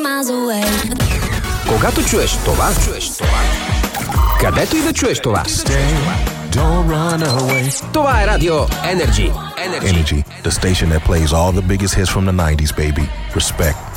Когато чуеш това, където и да чуеш това. Don't run away. Това е Радио Energy. Energy, the station that plays all the biggest hits from the 90s, baby. Respect.